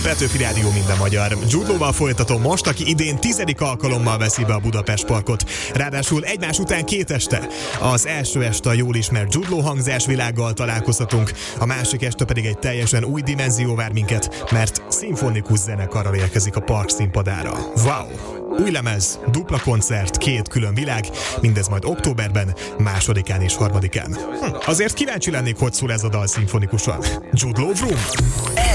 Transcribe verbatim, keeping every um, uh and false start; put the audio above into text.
Petőfi Rádió, minden magyar. Jude Law-val folytatom most, aki idén tizedik alkalommal veszi be a Budapest Parkot. Ráadásul egymás után két este. Az első este a jól ismert Jude Law hangzásvilággal találkozhatunk, a másik este pedig egy teljesen új dimenzió vár minket, mert szimfonikus zenekarral érkezik a park színpadára. Wow! Új lemez, dupla koncert, két külön világ, mindez majd októberben, másodikán és harmadikán. Hm, azért kíváncsi lennék, hogy szól ez a dal szimfonikusan. Jude Law Vroom!